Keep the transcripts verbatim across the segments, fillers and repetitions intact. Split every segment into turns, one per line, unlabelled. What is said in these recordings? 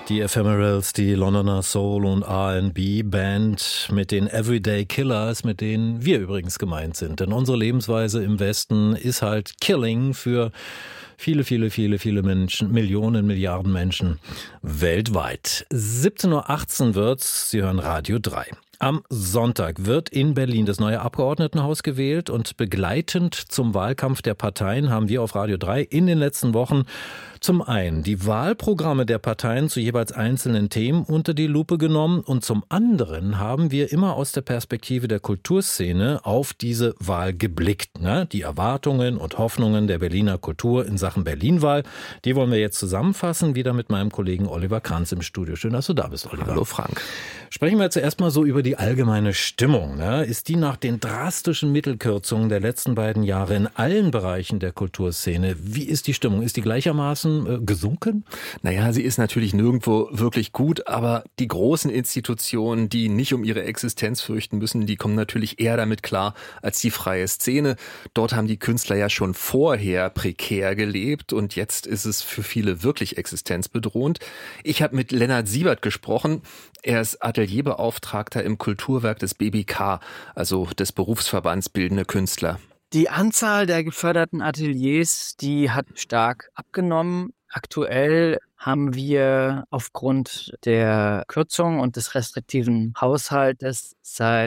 Die Ephemerals, die Londoner Soul- und R and B-Band mit den Everyday Killers, mit denen wir übrigens gemeint sind. Denn unsere Lebensweise im Westen ist halt Killing für viele, viele, viele, viele Menschen, Millionen, Milliarden Menschen weltweit. siebzehn Uhr achtzehn wird's, Sie hören Radio drei. Am Sonntag wird in Berlin das neue Abgeordnetenhaus gewählt und begleitend zum Wahlkampf der Parteien haben wir auf Radio drei in den letzten Wochen zum einen die Wahlprogramme der Parteien zu jeweils einzelnen Themen unter die Lupe genommen und zum anderen haben wir immer aus der Perspektive der Kulturszene auf diese Wahl geblickt. Ne? Die Erwartungen und Hoffnungen der Berliner Kultur in Sachen Berlin-Wahl, die wollen wir jetzt zusammenfassen, wieder mit meinem Kollegen Oliver Kranz im Studio. Schön, dass du da bist, Oliver.
Hallo Frank.
Sprechen wir zuerst mal so über die allgemeine Stimmung. Ne? Ist die nach den drastischen Mittelkürzungen der letzten beiden Jahre in allen Bereichen der Kulturszene, wie ist die Stimmung? Ist die gleichermaßen äh, gesunken?
Naja, sie ist natürlich nirgendwo wirklich gut, aber die großen Institutionen, die nicht um ihre Existenz fürchten müssen, die kommen natürlich eher damit klar als die freie Szene. Dort haben die Künstler ja schon vorher prekär gelebt und jetzt ist es für viele wirklich existenzbedrohend. Ich habe mit Lennart Siebert gesprochen. Er ist Atelierbeauftragter im Kulturwerk des B B K, also des Berufsverbands Bildende Künstler.
Die Anzahl der geförderten Ateliers, die hat stark abgenommen. Aktuell haben wir aufgrund der Kürzung und des restriktiven Haushaltes seit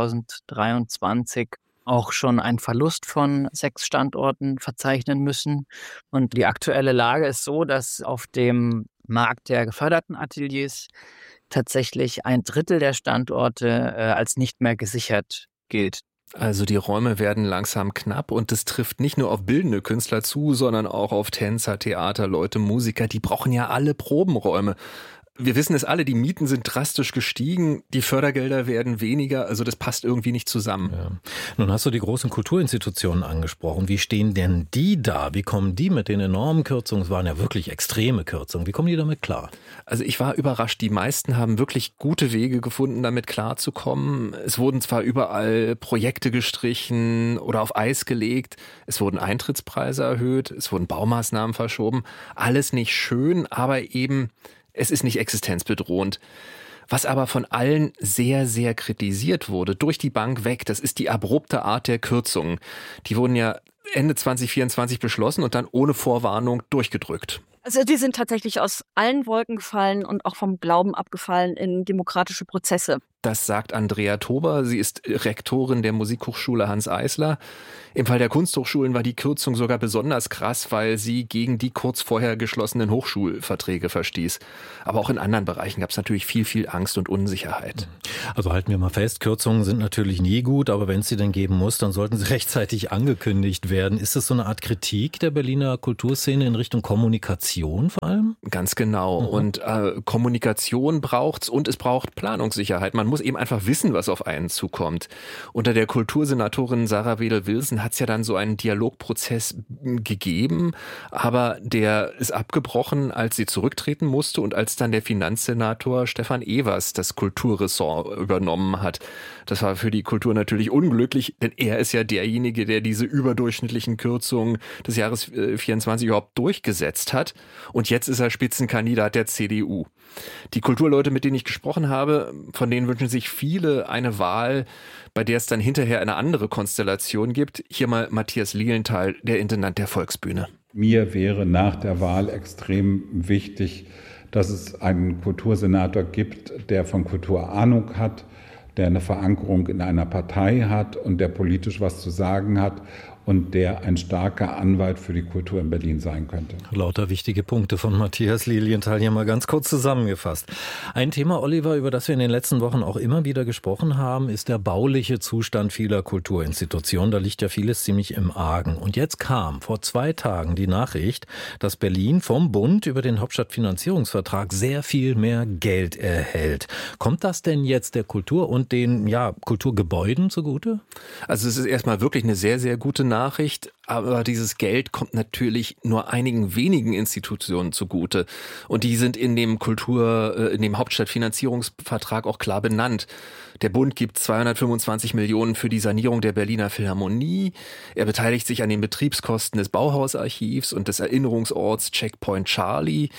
zweitausenddreiundzwanzig auch schon einen Verlust von sechs Standorten verzeichnen müssen. Und die aktuelle Lage ist so, dass auf dem Markt der geförderten Ateliers tatsächlich ein Drittel der Standorte äh, als nicht mehr gesichert gilt.
Also die Räume werden langsam knapp und das trifft nicht nur auf bildende Künstler zu, sondern auch auf Tänzer, Theaterleute, Musiker. Die brauchen ja alle Probenräume. Wir wissen es alle, die Mieten sind drastisch gestiegen, die Fördergelder werden weniger, also das passt irgendwie nicht zusammen.
Ja. Nun hast du die großen Kulturinstitutionen angesprochen. Wie stehen denn die da? Wie kommen die mit den enormen Kürzungen? Es waren ja wirklich extreme Kürzungen. Wie kommen die damit klar?
Also ich war überrascht, die meisten haben wirklich gute Wege gefunden, damit klarzukommen. Es wurden zwar überall Projekte gestrichen oder auf Eis gelegt, es wurden Eintrittspreise erhöht, es wurden Baumaßnahmen verschoben. Alles nicht schön, aber eben es ist nicht existenzbedrohend. Was aber von allen sehr, sehr kritisiert wurde, durch die Bank weg, das ist die abrupte Art der Kürzungen. Die wurden ja Ende zwanzig vierundzwanzig beschlossen und dann ohne Vorwarnung durchgedrückt.
Also die sind tatsächlich aus allen Wolken gefallen und auch vom Glauben abgefallen in demokratische Prozesse.
Das sagt Andrea Tober. Sie ist Rektorin der Musikhochschule Hanns Eisler. Im Fall der Kunsthochschulen war die Kürzung sogar besonders krass, weil sie gegen die kurz vorher geschlossenen Hochschulverträge verstieß. Aber auch in anderen Bereichen gab es natürlich viel, viel Angst und Unsicherheit.
Also halten wir mal fest, Kürzungen sind natürlich nie gut, aber wenn es sie denn geben muss, dann sollten sie rechtzeitig angekündigt werden. Ist das so eine Art Kritik der Berliner Kulturszene in Richtung Kommunikation vor allem?
Ganz genau. Mhm. Und äh, Kommunikation braucht's und es braucht Planungssicherheit. Man muss eben einfach wissen, was auf einen zukommt. Unter der Kultursenatorin Sarah Wedel-Wilson hat es ja dann so einen Dialogprozess gegeben, aber der ist abgebrochen, als sie zurücktreten musste und als dann der Finanzsenator Stefan Evers das Kulturressort übernommen hat. Das war für die Kultur natürlich unglücklich, denn er ist ja derjenige, der diese überdurchschnittlichen Kürzungen des Jahres vierundzwanzig überhaupt durchgesetzt hat. Und jetzt ist er Spitzenkandidat der C D U. Die Kulturleute, mit denen ich gesprochen habe, von denen wünschen sich viele eine Wahl, bei der es dann hinterher eine andere Konstellation gibt. Hier mal Matthias Lilienthal, der Intendant der Volksbühne.
Mir wäre nach der Wahl extrem wichtig, dass es einen Kultursenator gibt, der von Kultur Ahnung hat, der eine Verankerung in einer Partei hat und der politisch was zu sagen hat und der ein starker Anwalt für die Kultur in Berlin sein könnte.
Lauter wichtige Punkte von Matthias Lilienthal hier mal ganz kurz zusammengefasst. Ein Thema, Oliver, über das wir in den letzten Wochen auch immer wieder gesprochen haben, ist der bauliche Zustand vieler Kulturinstitutionen. Da liegt ja vieles ziemlich im Argen. Und jetzt kam vor zwei Tagen die Nachricht, dass Berlin vom Bund über den Hauptstadtfinanzierungsvertrag sehr viel mehr Geld erhält. Kommt das denn jetzt der Kultur und den ja, Kulturgebäuden zugute?
Also es ist erstmal wirklich eine sehr, sehr gute Nachricht. Nachricht, aber dieses Geld kommt natürlich nur einigen wenigen Institutionen zugute. Und die sind in dem Kultur, in dem Hauptstadtfinanzierungsvertrag auch klar benannt. Der Bund gibt zweihundertfünfundzwanzig Millionen für die Sanierung der Berliner Philharmonie. Er beteiligt sich an den Betriebskosten des Bauhausarchivs und des Erinnerungsorts Checkpoint Charlie.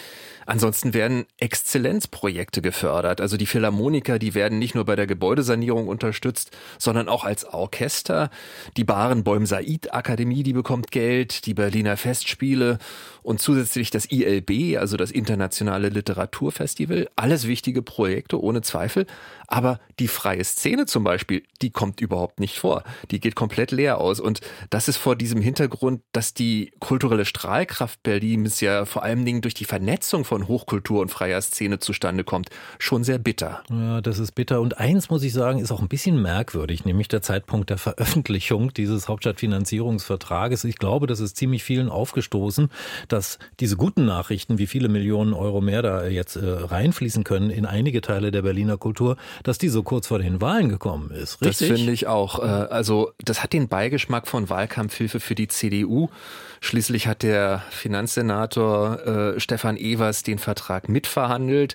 Ansonsten werden Exzellenzprojekte gefördert. Also die Philharmoniker, die werden nicht nur bei der Gebäudesanierung unterstützt, sondern auch als Orchester. Die Barenboim-Said-Akademie, die bekommt Geld, die Berliner Festspiele und zusätzlich das I L B, also das Internationale Literaturfestival. Alles wichtige Projekte, ohne Zweifel. Aber die freie Szene zum Beispiel, die kommt überhaupt nicht vor. Die geht komplett leer aus. Und das ist vor diesem Hintergrund, dass die kulturelle Strahlkraft Berlins ja vor allen Dingen durch die Vernetzung von Hochkultur und freier Szene zustande kommt, schon sehr bitter.
Ja, das ist bitter. Und eins muss ich sagen, ist auch ein bisschen merkwürdig, nämlich der Zeitpunkt der Veröffentlichung dieses Hauptstadtfinanzierungsvertrages. Ich glaube, das ist ziemlich vielen aufgestoßen, dass diese guten Nachrichten, wie viele Millionen Euro mehr da jetzt äh, reinfließen können in einige Teile der Berliner Kultur, dass die so kurz vor den Wahlen gekommen ist. Richtig?
Das finde ich auch. Äh, also das hat den Beigeschmack von Wahlkampfhilfe für die C D U. Schließlich hat der Finanzsenator äh, Stefan Evers den Vertrag mitverhandelt.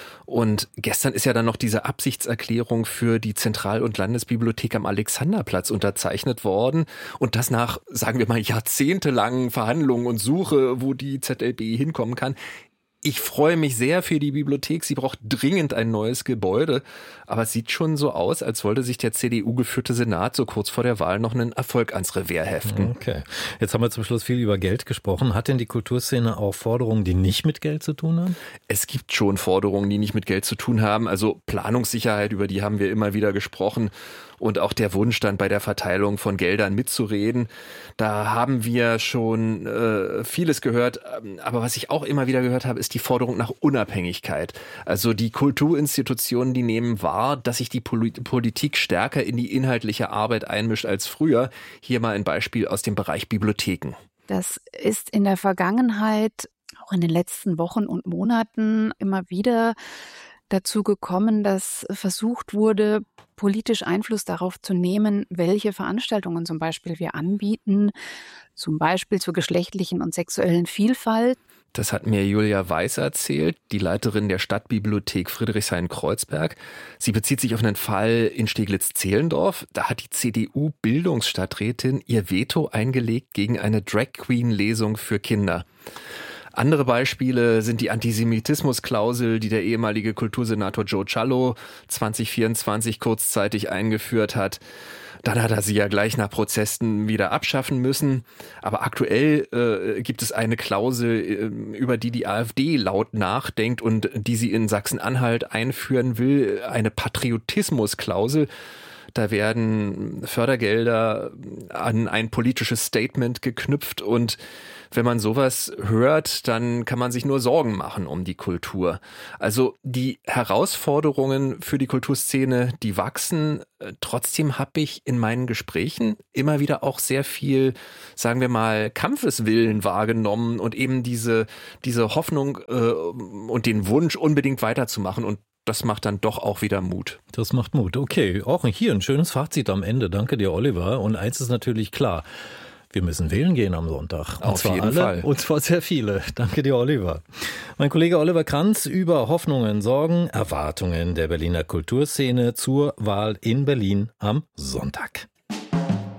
Und gestern ist ja dann noch diese Absichtserklärung für die Zentral- und Landesbibliothek am Alexanderplatz unterzeichnet worden. Und das nach, sagen wir mal, jahrzehntelangen Verhandlungen und Suche, wo die Z L B hinkommen kann. Ich freue mich sehr für die Bibliothek. Sie braucht dringend ein neues Gebäude. Aber es sieht schon so aus, als wollte sich der C D U-geführte Senat so kurz vor der Wahl noch einen Erfolg ans Revers heften.
Okay. Jetzt haben wir zum Schluss viel über Geld gesprochen. Hat denn die Kulturszene auch Forderungen, die nicht mit Geld zu tun haben?
Es gibt schon Forderungen, die nicht mit Geld zu tun haben. Also Planungssicherheit, über die haben wir immer wieder gesprochen. Und auch der Wunsch, dann bei der Verteilung von Geldern mitzureden. Da haben wir schon äh, vieles gehört. Aber was ich auch immer wieder gehört habe, ist die Forderung nach Unabhängigkeit. Also die Kulturinstitutionen, die nehmen wahr, dass sich die Politik stärker in die inhaltliche Arbeit einmischt als früher. Hier mal ein Beispiel aus dem Bereich Bibliotheken.
Das ist in der Vergangenheit, auch in den letzten Wochen und Monaten, immer wieder dazu gekommen, dass versucht wurde, politisch Einfluss darauf zu nehmen, welche Veranstaltungen zum Beispiel wir anbieten, zum Beispiel zur geschlechtlichen und sexuellen Vielfalt.
Das hat mir Julia Weiß erzählt, die Leiterin der Stadtbibliothek Friedrichshain-Kreuzberg. Sie bezieht sich auf einen Fall in Steglitz-Zehlendorf. Da hat die C D U-Bildungsstadträtin ihr Veto eingelegt gegen eine Drag-Queen-Lesung für Kinder. Andere Beispiele sind die Antisemitismusklausel, die der ehemalige Kultursenator Joe Ciallo zwanzig vierundzwanzig kurzzeitig eingeführt hat. Dann hat er sie ja gleich nach Protesten wieder abschaffen müssen. Aber aktuell äh, gibt es eine Klausel, äh, über die die AfD laut nachdenkt und die sie in Sachsen-Anhalt einführen will, eine Patriotismusklausel. Da werden Fördergelder an ein politisches Statement geknüpft und wenn man sowas hört, dann kann man sich nur Sorgen machen um die Kultur. Also die Herausforderungen für die Kulturszene, die wachsen. Trotzdem habe ich in meinen Gesprächen immer wieder auch sehr viel, sagen wir mal, Kampfeswillen wahrgenommen und eben diese, diese Hoffnung äh, und den Wunsch, unbedingt weiterzumachen. Und das macht dann doch auch wieder Mut.
Das macht Mut. Okay, auch hier ein schönes Fazit am Ende. Danke dir, Oliver. Und eins ist natürlich klar. Wir müssen wählen gehen am Sonntag. Und
Auf
zwar
jeden
alle,
Fall.
Und zwar sehr viele. Danke dir, Oliver. Mein Kollege Oliver Kranz über Hoffnungen, Sorgen, Erwartungen der Berliner Kulturszene zur Wahl in Berlin am Sonntag.